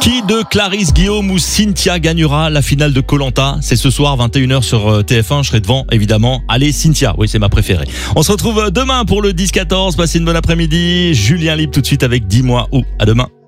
Qui de Clarisse Guillaume ou Cynthia gagnera la finale de Koh-Lanta? C'est ce soir 21h sur TF1, je serai devant évidemment. Allez Cynthia, oui c'est ma préférée. On se retrouve demain pour le 10-14, passez une bonne après-midi. Julien Libre tout de suite avec Dis-moi où. À demain.